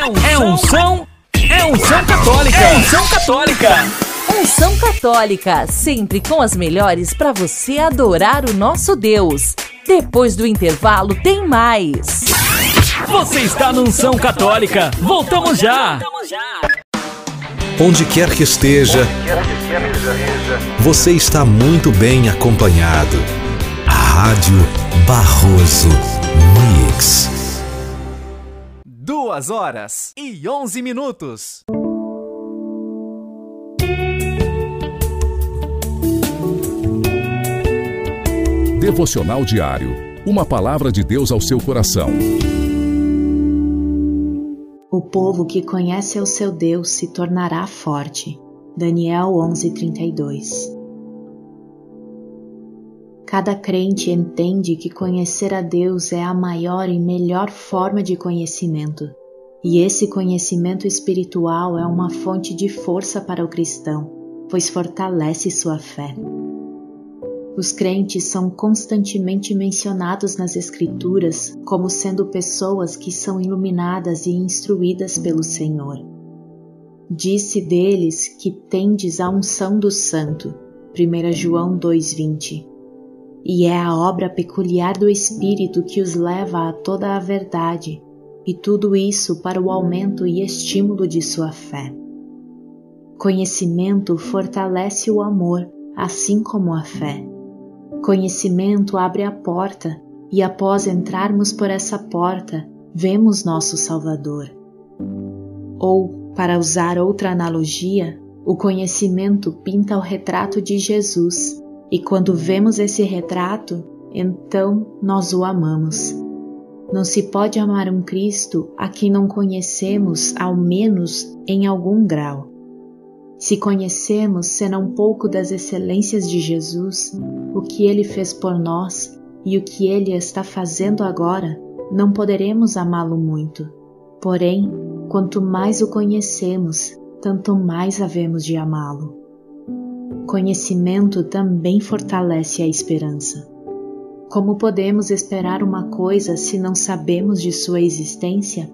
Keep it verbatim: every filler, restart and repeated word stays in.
É unção, é unção católica. É unção católica. Unção Católica, sempre com as melhores para você adorar o nosso Deus. Depois do intervalo tem mais. Você está no Unção Católica. Voltamos já. Onde quer que esteja, você está muito bem acompanhado. Rádio Barroso Mix. Duas horas e onze minutos. Devocional diário. Uma palavra de Deus ao seu coração. O povo que conhece o seu Deus se tornará forte. Daniel onze, trinta e dois. Cada crente entende que conhecer a Deus é a maior e melhor forma de conhecimento. E esse conhecimento espiritual é uma fonte de força para o cristão, pois fortalece sua fé. Os crentes são constantemente mencionados nas Escrituras como sendo pessoas que são iluminadas e instruídas pelo Senhor. Disse deles que tendes a unção do Santo, primeira João dois, vinte. E é a obra peculiar do Espírito que os leva a toda a verdade, e tudo isso para o aumento e estímulo de sua fé. Conhecimento fortalece o amor, assim como a fé. Conhecimento abre a porta, e após entrarmos por essa porta, vemos nosso Salvador. Ou, para usar outra analogia, o conhecimento pinta o retrato de Jesus, e quando vemos esse retrato, então nós o amamos. Não se pode amar um Cristo a quem não conhecemos, ao menos em algum grau. Se conhecemos senão um pouco das excelências de Jesus, o que Ele fez por nós e o que Ele está fazendo agora, não poderemos amá-lo muito. Porém, quanto mais o conhecemos, tanto mais havemos de amá-lo. Conhecimento também fortalece a esperança. Como podemos esperar uma coisa se não sabemos de sua existência?